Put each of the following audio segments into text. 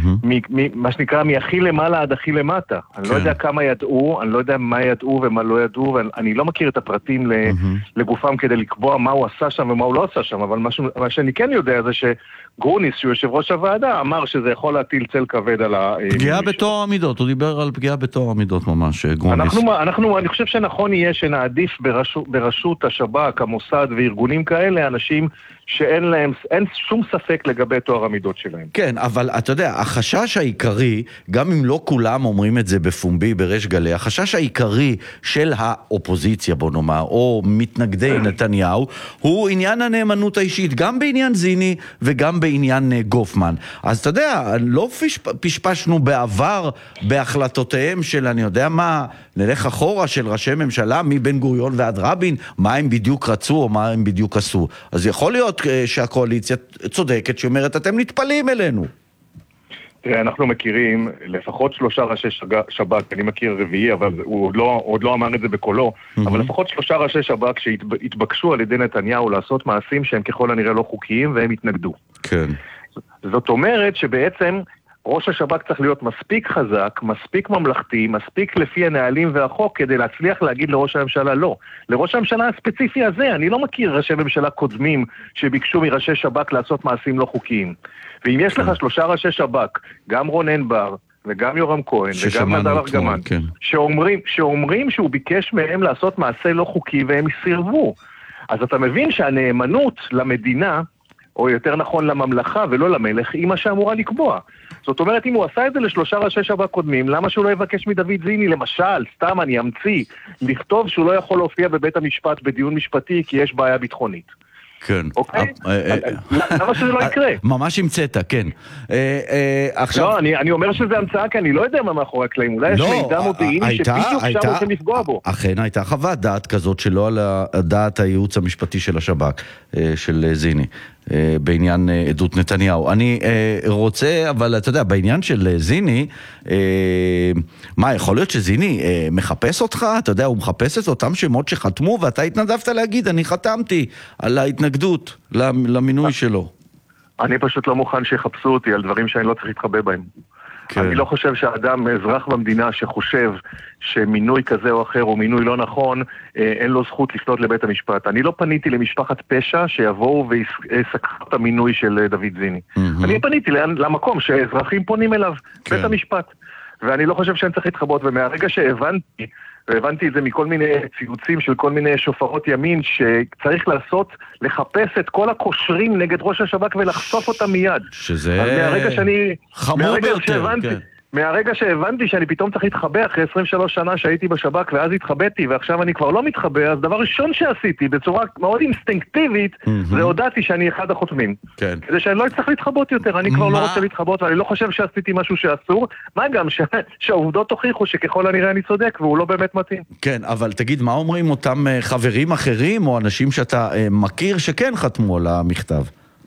מה שנקרא מהכי למעלה עד הכי למטה. אני לא יודע כמה ידעו, אני לא יודע מה ידעו ומה לא ידעו, ואני לא מכיר את הפרטים לגופם כדי לקבוע מה הוא עשה שם ומה הוא לא עשה שם, אבל מה שאני כן יודע זה שגרוניס, שהוא יושב ראש הוועדה, אמר שזה יכול להטיל צל כבד על פגיעה בתואר המידות, הוא דיבר על פגיעה בתואר המידות ממש, גרוניס. אני חושב שנכון יהיה שנעדיף ברשות השב"כ, המוסד וארגונים כאלה, אנשים שאין להם, אין שום ספק לגבי תואר המידות שלהם. כן, אבל אתה יודע, החשש העיקרי, גם אם לא כולם אומרים את זה בפומבי, בריש גלי, החשש העיקרי של האופוזיציה, בוא נאמר, או מתנגדי נתניהו, הוא עניין הנאמנות האישית, גם בעניין זיני וגם בעניין גופמן. אז אתה יודע, לא פשפשנו בעבר בהחלטותיהם של, אני יודע מה, נלך אחורה של ראשי ממשלה, מבן גוריון ועד רבין, מה הם בדיוק רצו או מה הם בדיוק עשו. אז יכול להיות שהקואליציה צודקת שאומרת, אתם נטפלים אלינו. תראה, אנחנו מכירים לפחות 3 ראשי שב"כ, אני מכיר רביעי, אבל הוא עוד לא אמר את זה בקולו, אבל לפחות 3 ראשי שב"כ שהתבקשו על ידי נתניהו לעשות מעשים שהם ככל הנראה לא חוקיים, והם התנגדו. כן. זאת אומרת שבעצם ראש השב"כ צריך להיות מספיק חזק, מספיק ממלכתי, מספיק לפי הנהלים והחוק, כדי להצליח להגיד לראש הממשלה לא. לראש הממשלה הספציפי הזה, אני לא מכיר ראשי ממשלה קודמים שביקשו מראשי שב"כ לעשות מעשים לא חוקיים. ואם יש לך 3 ראשי שב"כ, גם רונן בר וגם יורם כהן וגם נדב ארגמן, כן. שאומרים שהוא ביקש מהם לעשות מעשה לא חוקי והם סירבו. אז אתה מבין שהנאמנות למדינה, או יותר נכון לממלכה ולא למלך, היא מה שאמורה לקבוע. זאת אומרת, אם הוא עשה את זה ל3 ראשי שב"כ קודמים, למה שהוא לא יבקש מדוד זיני, למשל, סתם אני אמציא, לכתוב שהוא לא יכול להופיע בבית המשפט בדיון משפטי כי יש בעיה ביטחונית? כן. אוקיי? למה שזה לא יקרה? ממש המצאת, כן. לא, אני אומר שזה המצאה, כי אני לא יודע מה מאחורי הקלעים. אולי יש מידע מודיעיני שבדיוק שם רוצים לפגוע בו. אכן הייתה חוות דעת כזאת שלא על דעת הייעוץ המשפטי של השב"כ, של זיני, בעניין עדות נתניהו. אני רוצה, אבל אתה יודע, בעניין של זיני, מה, יכול להיות שזיני מחפש אותך? אתה יודע, הוא מחפש את אותם שמות שחתמו, ואתה התנדבת להגיד, אני חתמתי על ההתנגדות למינוי שלו. אני פשוט לא מוכן שיחפשו אותי על דברים שאני לא צריך להתחבא בהם. כן. אני לא חושב שהאדם, אזרח במדינה שחושב שמינוי כזה או אחר הוא מינוי לא נכון, אין לו זכות לפנות לבית המשפט. אני לא פניתי למשפחת פשע שיבואו ויסקחו את המינוי של דוד זיני. אני פניתי למקום שאזרחים פונים אליו, כן. בית המשפט. ואני לא חושב שאני צריך להתחבות, ומהרגע והבנתי את זה מכל מיני ציוצים של כל מיני שופרות ימין, שצריך לחפש את כל הקושרים נגד ראש השב"כ ולחשוף אותם מיד. שזה חמור ביותר, כן. מהרגע שהבנתי שאני פתאום צריך להתחבא אחרי 23 שנה שהייתי בשב"כ ואז התחבאתי ועכשיו אני כבר לא מתחבא, אז דבר ראשון שעשיתי בצורה מאוד אינסטינקטיבית זה הודעתי שאני אחד החותמים. כן. כדי שאני לא אצטרך להתחבות יותר, אני כבר לא רוצה להתחבות ואני לא חושב שעשיתי משהו שאסור, מה גם שהעובדות הוכיחו שככל הנראה אני צודק והוא לא באמת מתאים. כן, אבל תגיד, מה אומרים אותם חברים אחרים או אנשים שאתה מכיר שכן חתמו על המכתב?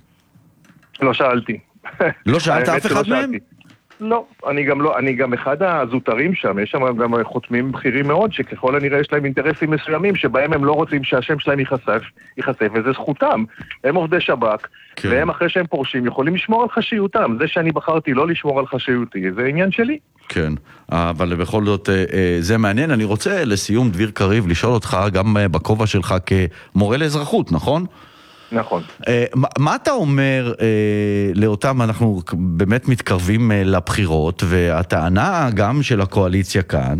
לא שאלתי. לא שאלת אף אחד מהם? לא, אני גם אחד הזוטרים שם, יש שם גם חותמים בכירים מאוד, שככל הנראה יש להם אינטרסים מסוימים, שבהם הם לא רוצים שהשם שלהם ייחשף, וזה זכותם. הם עובדי שב"כ, כן. והם אחרי שהם פורשים יכולים לשמור על חשיותם. זה שאני בחרתי לא לשמור על חשיותי, זה עניין שלי. כן, אבל בכל זאת זה מעניין. אני רוצה לסיום, דביר קריב, לשאול אותך גם בכובע שלך כמורה לאזרחות, נכון? נכון. מה אתה אומר לאותם, אנחנו באמת מתקרבים לבחירות, והטענה גם של הקואליציה כאן,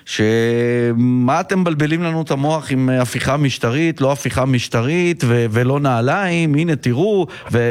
שמה אתם מבלבלים לנו את המוח עם הפיכה משטרית, לא הפיכה משטרית, ולא נעליים, הנה תראו,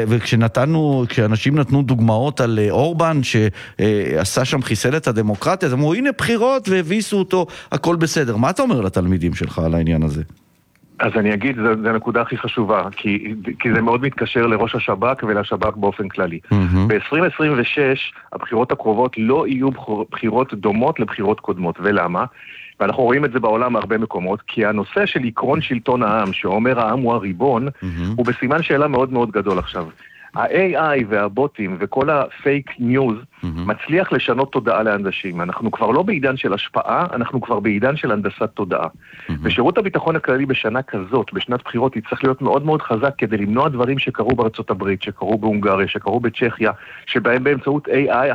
וכשאנשים נתנו דוגמאות על אורבן, שעשה שם חיסל את הדמוקרטיה, אז אמרו, הנה בחירות, והביסו אותו, הכל בסדר. מה אתה אומר לתלמידים שלך על העניין הזה? אז אני אגיד, זו הנקודה הכי חשובה, כי זה מאוד מתקשר לראש השב"כ ולשב"כ באופן כללי. ב-2026 הבחירות הקרובות לא יהיו בחירות דומות לבחירות קודמות, ולמה? ואנחנו רואים את זה בעולם הרבה מקומות, כי הנושא של עקרון שלטון העם, שאומר העם הוא הריבון, הוא בסימן שאלה מאוד מאוד גדול עכשיו. ה-AI והבוטים וכל הפייק ניוז מצליח לשנות תודעה לאנשים. אנחנו כבר לא בעידן של השפעה, אנחנו כבר בעידן של הנדסת תודעה. ושירות הביטחון הכללי בשנה כזאת, בשנת בחירות, יצטרך להיות מאוד מאוד חזק כדי למנוע דברים שקרו בארצות הברית, שקרו בהונגריה, שקרו בצ'כיה, שבהם באמצעות AI